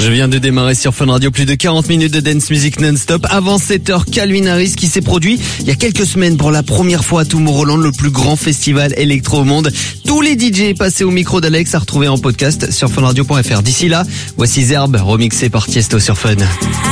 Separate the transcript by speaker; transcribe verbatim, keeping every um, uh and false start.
Speaker 1: Je viens de démarrer sur Fun Radio plus de quarante minutes de dance music non-stop. Avant sept heures, Calvin Harris qui s'est produit il y a quelques semaines pour la première fois à Tomorrowland, le plus grand festival électro au monde. Tous les D J passés au micro d'Alex à retrouver en podcast sur funradio point f r. D'ici là, voici Zerbe remixé par Tiesto sur Fun.